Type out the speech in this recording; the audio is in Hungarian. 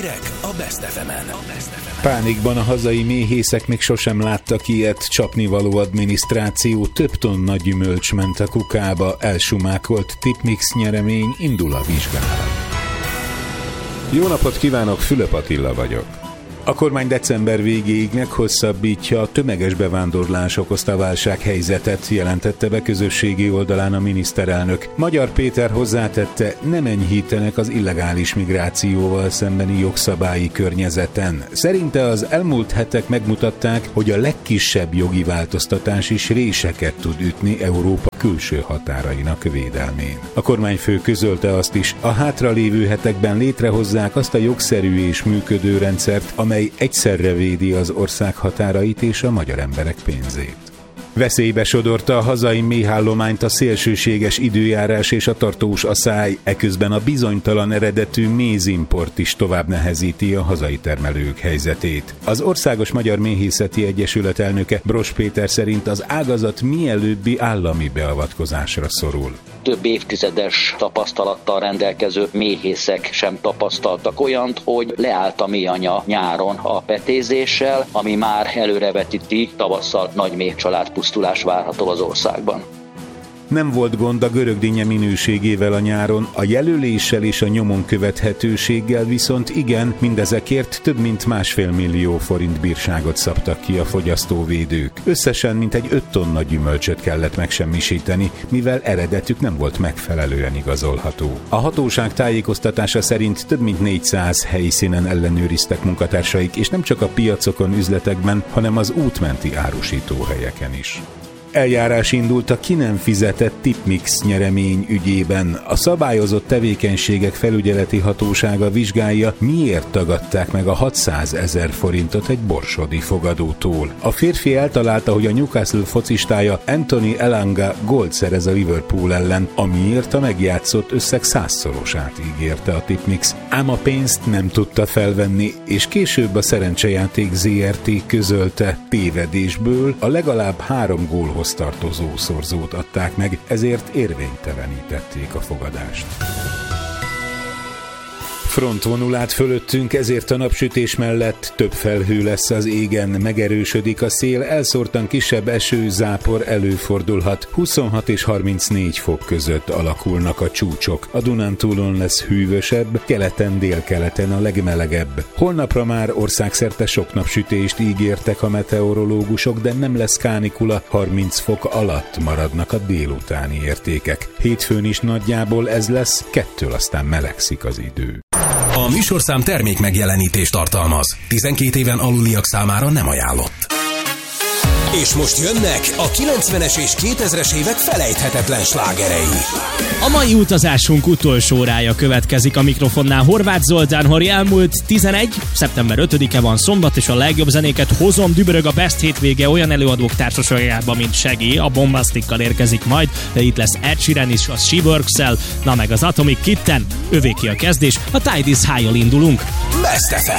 Hírek a Best FM-en. Pánikban a hazai méhészek még sosem láttak ilyet, csapnivaló adminisztráció, több tonna gyümölcs ment a kukába, elsumákolt tipmix nyeremény, indul a vizsgálat. Jó napot kívánok, Fülöp Attila vagyok. A kormány december végéig meghosszabbítja a tömeges bevándorlás okozta válsághelyzetet, jelentette be közösségi oldalán a miniszterelnök. Magyar Péter hozzátette, nem enyhítenek az illegális migrációval szembeni jogszabályi környezeten. Szerinte az elmúlt hetek megmutatták, hogy a legkisebb jogi változtatás is réseket tud ütni Európa külső határainak védelmén. A kormányfő közölte azt is, a hátralévő hetekben létrehozzák azt a jogszerű és működő rendszert, amely egyszerre védi az ország határait és a magyar emberek pénzét. Veszélybe sodorta a hazai méhállományt a szélsőséges időjárás és a tartós aszály, eközben a bizonytalan eredetű mézimport is tovább nehezíti a hazai termelők helyzetét. Az Országos Magyar Méhészeti Egyesület elnöke Bross Péter szerint az ágazat mielőbbi állami beavatkozásra szorul. Több évtizedes tapasztalattal rendelkező méhészek sem tapasztaltak olyant, hogy leállt a méhanya nyáron a petézéssel, ami már előrevetíti, tavasszal nagy méhcsalád pusztulás várható az országban. Nem volt gond a görögdinnye minőségével a nyáron, a jelöléssel és a nyomon követhetőséggel viszont igen, mindezekért több mint 1,5 millió forint bírságot szabtak ki a fogyasztóvédők. Összesen mintegy 5 tonna gyümölcsöt kellett megsemmisíteni, mivel eredetük nem volt megfelelően igazolható. A hatóság tájékoztatása szerint több mint 400 helyszínen ellenőriztek munkatársaik, és nem csak a piacokon, üzletekben, hanem az útmenti árusítóhelyeken is. Eljárás indult a ki nem fizetett tipmix nyeremény ügyében. A szabályozott tevékenységek felügyeleti hatósága vizsgálja, miért tagadták meg a 600 000 forintot egy borsodi fogadótól. A férfi eltalálta, hogy a Newcastle focistája Anthony Elanga gólt szerez a Liverpool ellen, amiért a megjátszott összeg 100-szorosát ígérte a tipmix. Ám a pénzt nem tudta felvenni, és később a Szerencsejáték Zrt. Közölte, tévedésből a legalább 3 gólhoz tartozó szorzót adták meg, ezért érvénytelenítették a fogadást. Frontvonulát fölöttünk, ezért a napsütés mellett több felhő lesz az égen, megerősödik a szél, elszórtan kisebb eső, zápor előfordulhat, 26 és 34 fok között alakulnak a csúcsok. A Dunántúlon lesz hűvösebb, keleten, délkeleten a legmelegebb. Holnapra már országszerte sok napsütést ígértek a meteorológusok, de nem lesz kánikula, 30 fok alatt maradnak a délutáni értékek. Hétfőn is nagyjából ez lesz, 2 aztán melegszik az idő. A műsorszám termék megjelenítést tartalmaz. 12 éven aluliak számára nem ajánlott. És most jönnek a 90-es és 2000-es évek felejthetetlen slágerei. A mai utazásunk utolsó órája következik, a mikrofonnál Horváth Zoltán, Hori elmúlt 11, szeptember 5-e van szombat, és a legjobb zenéket hozom, dübörög a Best hétvége olyan előadók társaságában, mint Shaggy, a Bombastikkal érkezik majd, de itt lesz Ed Sheeran is, a She Works-el, na meg az Atomic Kitten, övéki a kezdés, a Tide is High-jal indulunk. Best FM.